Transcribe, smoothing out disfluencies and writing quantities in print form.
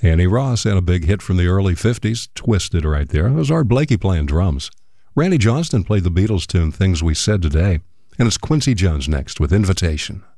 Annie Ross had a big hit from the early 50s, Twisted right there. It was Art Blakey playing drums. Randy Johnston played the Beatles tune Things We Said Today. And it's Quincy Jones next with Invitation.